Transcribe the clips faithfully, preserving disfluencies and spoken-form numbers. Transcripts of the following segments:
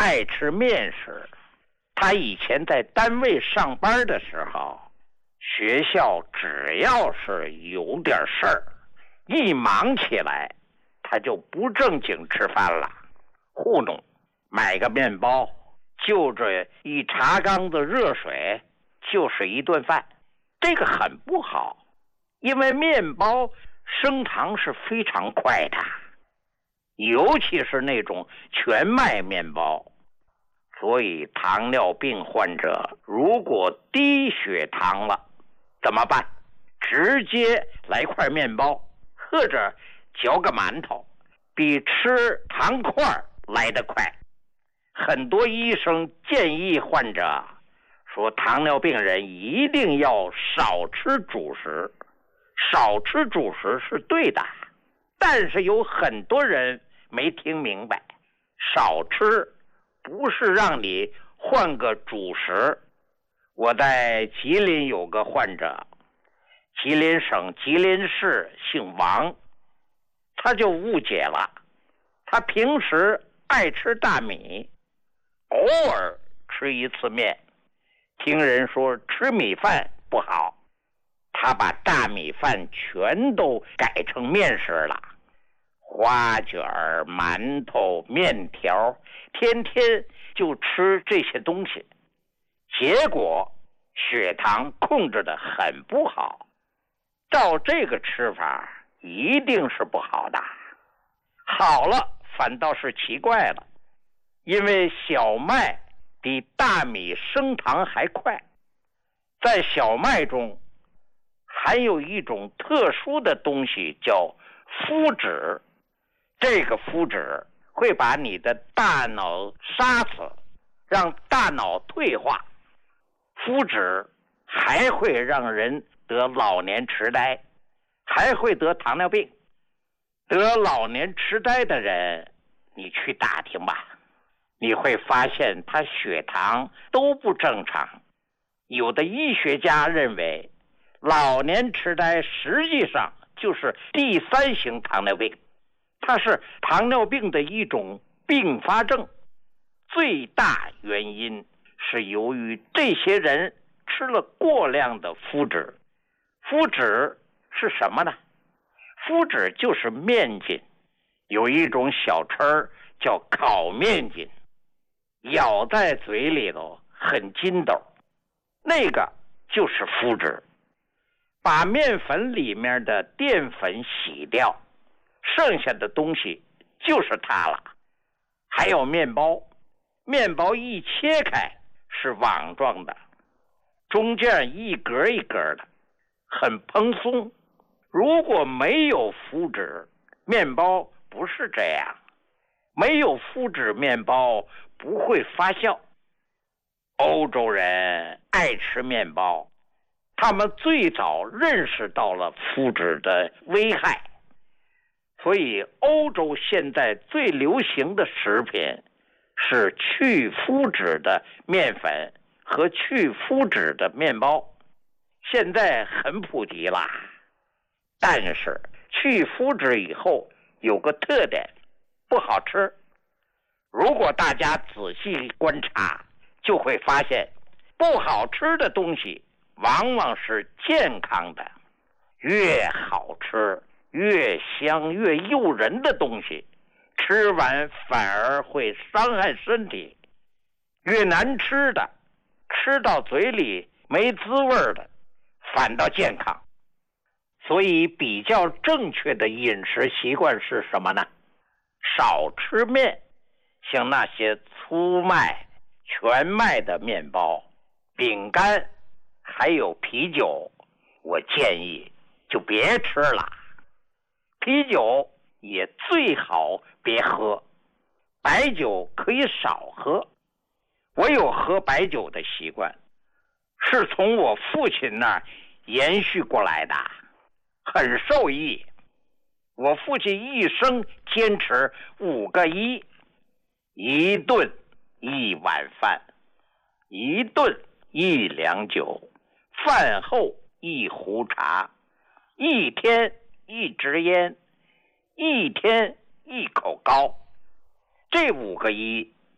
爱吃面食。他以前在单位上班的时候，学校只要是有点事儿，一忙起来，他就不正经吃饭了，糊弄，买个面包，就这一茶缸子热水，就是一顿饭。这个很不好，因为面包升糖是非常快的，尤其是那种全麦面包。所以糖尿病患者如果低血糖了怎么办？直接来块面包或者嚼个馒头，比吃糖块来得快。很多医生建议患者说，糖尿病人一定要少吃主食。少吃主食是对的，但是有很多人没听明白，少吃不是让你换个主食。我在吉林有个患者，吉林省吉林市姓王，他就误解了。他平时爱吃大米，偶尔吃一次面，听人说吃米饭不好，他把大米饭全都改成面食了，花卷、馒头、面条，天天就吃这些东西，结果血糖控制得很不好。照这个吃法一定是不好的。好了反倒是奇怪了，因为小麦比大米升糖还快，在小麦中含有一种特殊的东西叫麸质，这个麸质会把你的大脑杀死，让大脑退化。麸质还会让人得老年痴呆，还会得糖尿病。得老年痴呆的人，你去打听吧，你会发现他血糖都不正常。有的医学家认为，老年痴呆实际上就是第三型糖尿病，它是糖尿病的一种并发症。最大原因是由于这些人吃了过量的麸质。麸质是什么呢？麸质就是面筋，有一种小吃叫烤面筋，咬在嘴里头很筋斗，那个就是麸质。把面粉里面的淀粉洗掉，剩下的东西就是它了。还有面包，面包一切开是网状的，中间一格一格的，很蓬松。如果没有麸质，面包不是这样。没有麸质面包不会发酵。欧洲人爱吃面包，他们最早认识到了麸质的危害，所以欧洲现在最流行的食品是去麸质的面粉和去麸质的面包，现在很普及啦。但是去麸质以后有个特点，不好吃。如果大家仔细观察，就会发现不好吃的东西往往是健康的。越好吃越香越诱人的东西，吃完反而会伤害身体。越难吃的，吃到嘴里没滋味的，反倒健康。所以比较正确的饮食习惯是什么呢？少吃面，像那些粗麦、全麦的面包、饼干还有啤酒，我建议就别吃了。啤酒也最好别喝，白酒可以少喝。我有喝白酒的习惯，是从我父亲那儿延续过来的，很受益。我父亲一生坚持五个一：一顿一碗饭，一顿一两酒，饭后一壶茶，一天一支烟，一天一口膏。这五个一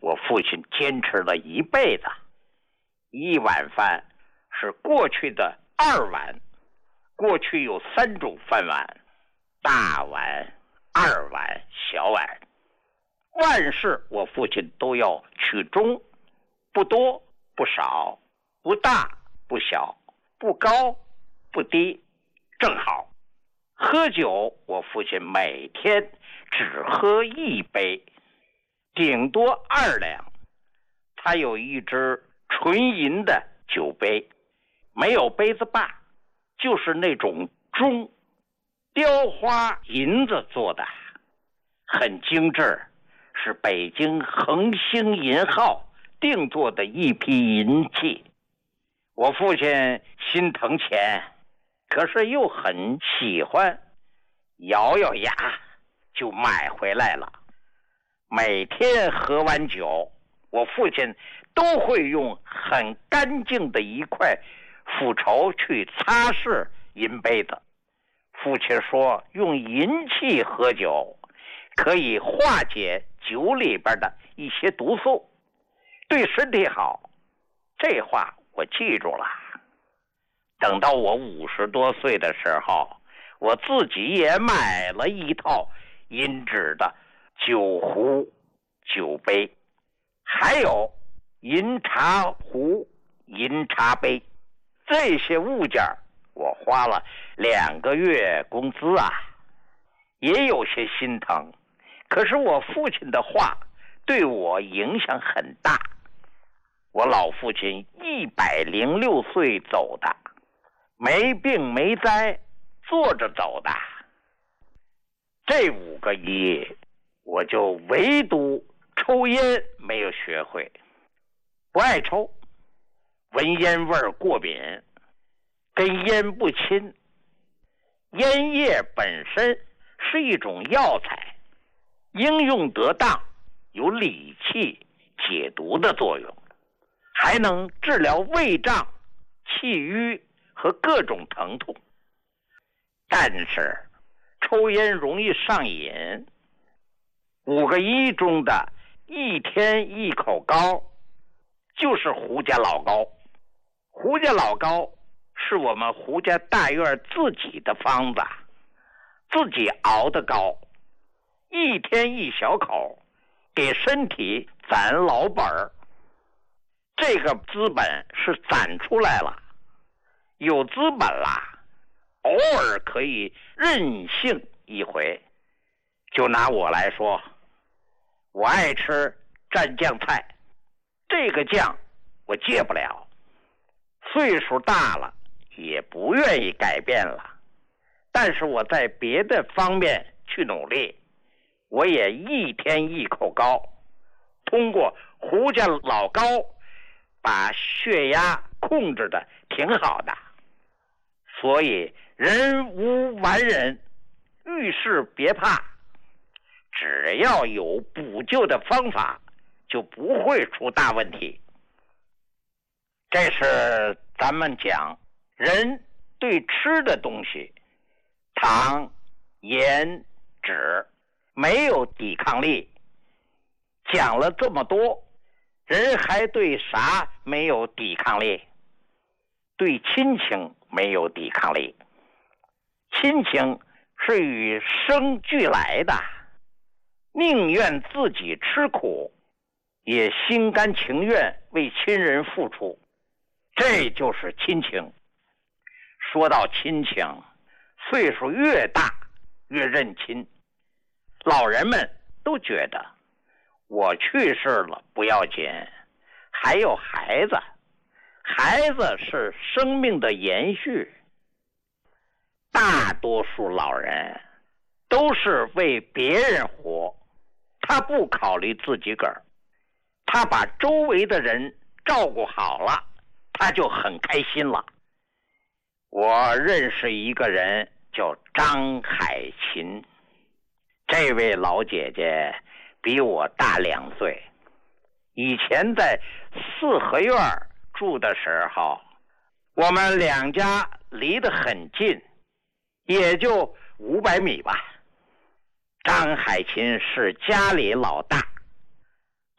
我父亲坚持了一辈子，一碗饭是过去的二碗。过去有三种饭碗，大碗、二碗、小碗。万事我父亲都要取中，不多不少，不大不小，不高不低，正好。喝酒我父亲每天只喝一杯，顶多二两。他有一只纯银的酒杯，没有杯子把，就是那种钟，雕花银子做的，很精致，是北京恒星银号定做的一批银器。我父亲心疼钱，可是又很喜欢，咬咬牙就买回来了。每天喝完酒，我父亲都会用很干净的一块斧头去擦拭银杯子。父亲说，用银器喝酒可以化解酒里边的一些毒素，对身体好。这话我记住了。等到我五十多岁的时候，我自己也买了一套银质的酒壶、酒杯，还有银茶壶、银茶杯。这些物件我花了两个月工资啊，也有些心疼。可是我父亲的话对我影响很大。我老父亲一百零六岁走的，没病没灾，坐着走的。这五个一，我就唯独抽烟没有学会，不爱抽，闻烟味儿过敏，跟烟不亲。烟叶本身是一种药材，应用得当，有理气解毒的作用，还能治疗胃胀、气郁和各种疼痛。但是抽烟容易上瘾。五个一中的一天一口膏就是胡家老膏。胡家老膏是我们胡家大院自己的方子，自己熬的膏，一天一小口，给身体攒老本儿。这个资本是攒出来了，有资本啦，偶尔可以任性一回。就拿我来说，我爱吃蘸酱菜，这个酱我戒不了，岁数大了也不愿意改变了。但是我在别的方面去努力，我也一天一口膏，通过胡家老膏把血压控制的挺好的。所以人无完人，遇事别怕，只要有补救的方法，就不会出大问题。这是咱们讲人对吃的东西，糖、盐、脂没有抵抗力。讲了这么多，人还对啥没有抵抗力？对亲情没有抵抗力。亲情是与生俱来的，宁愿自己吃苦，也心甘情愿为亲人付出，这就是亲情。说到亲情，岁数越大越认亲。老人们都觉得我去世了不要紧，还有孩子，孩子是生命的延续。大多数老人都是为别人活，他不考虑自己个儿，他把周围的人照顾好了，他就很开心了。我认识一个人叫张海琴，这位老姐姐比我大两岁。以前在四合院住的时候，我们两家离得很近，也就五百米吧。张海琴是家里老大，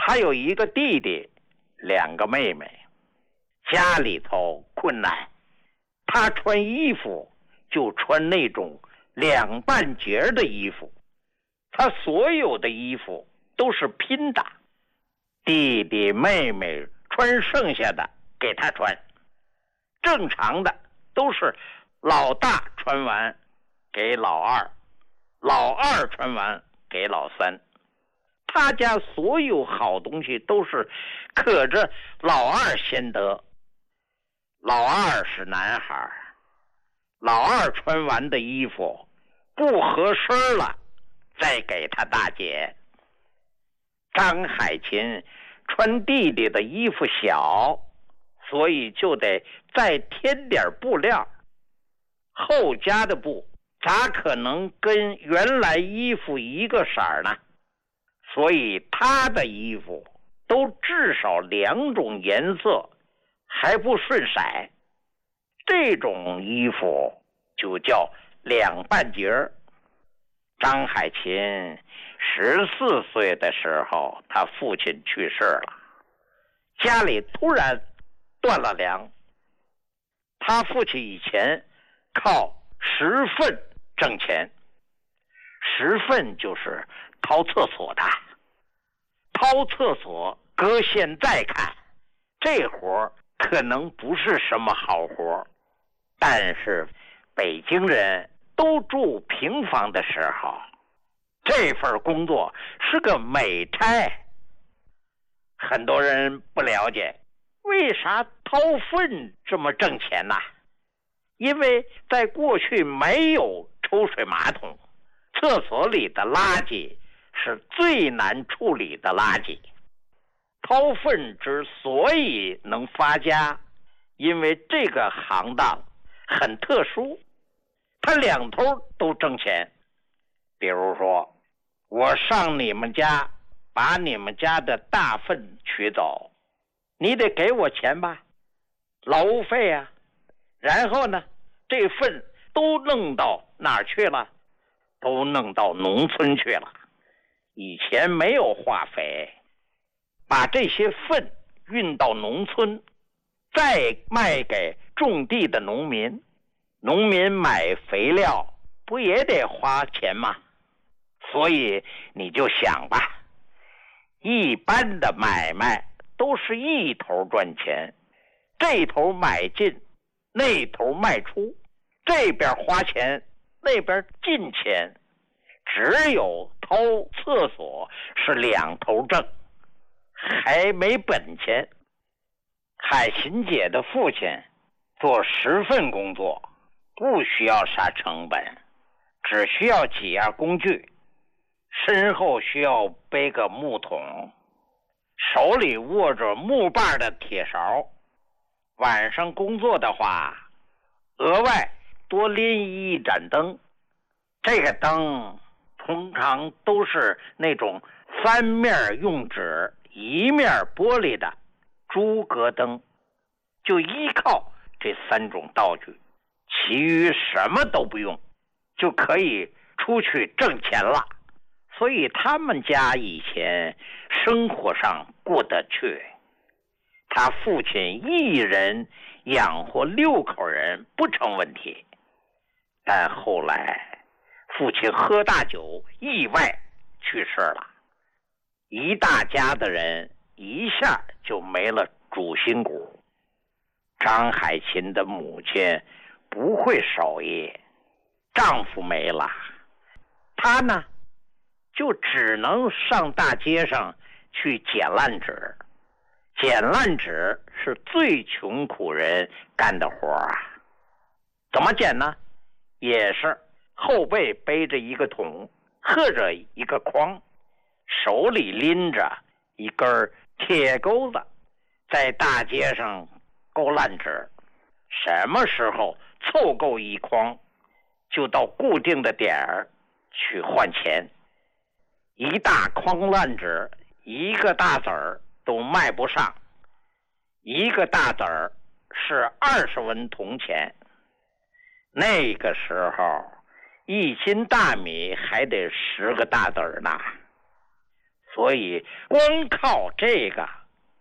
他有一个弟弟，两个妹妹，家里头困难，他穿衣服就穿那种两半截的衣服，他所有的衣服都是拼的，弟弟妹妹穿剩下的给他穿，正常的都是老大穿完给老二，老二穿完给老三。他家所有好东西都是可着老二先得，老二是男孩，老二穿完的衣服不合身了再给他大姐。张海琴穿弟弟的衣服小，所以就得再添点布料，后加的布咋可能跟原来衣服一个色儿呢？所以他的衣服都至少两种颜色，还不顺色，这种衣服就叫两半截儿。张海琴十四岁的时候，他父亲去世了，家里突然断了粮。他父亲以前靠拾粪挣钱，拾粪就是掏厕所的，掏厕所搁现在看，这活可能不是什么好活，但是北京人都住平房的时候，这份工作是个美差。很多人不了解为啥掏粪这么挣钱呢？因为在过去没有抽水马桶，厕所里的垃圾是最难处理的垃圾。掏粪之所以能发家，因为这个行当很特殊，它两头都挣钱。比如说，我上你们家把你们家的大粪取走，你得给我钱吧，劳务费啊。然后呢，这粪都弄到哪儿去了？都弄到农村去了。以前没有化肥，把这些粪运到农村，再卖给种地的农民，农民买肥料不也得花钱吗？所以你就想吧，一般的买卖都是一头赚钱，这头买进，那头卖出，这边花钱，那边进钱，只有掏厕所是两头挣，还没本钱。海琴姐的父亲做拾粪工作，不需要啥成本，只需要几样工具，身后需要背个木桶，手里握着木把的铁勺。晚上工作的话，额外多拎一盏灯，这个灯通常都是那种三面用纸一面玻璃的诸葛灯，就依靠这三种道具，其余什么都不用，就可以出去挣钱了。所以他们家以前生活上过得去，他父亲一人养活六口人不成问题。但后来父亲喝大酒意外去世了，一大家的人一下就没了主心骨。张海琴的母亲不会手艺，丈夫没了，她呢就只能上大街上去捡烂纸。捡烂纸是最穷苦人干的活啊。怎么捡呢？也是后背背着一个桶，喝着一个筐，手里拎着一根铁钩子，在大街上勾烂纸。什么时候凑够一筐，就到固定的点儿去换钱。一大筐烂纸，一个大子儿都卖不上，一个大子儿是二十文铜钱。那个时候一斤大米还得十个大子儿呢。 所以光靠这个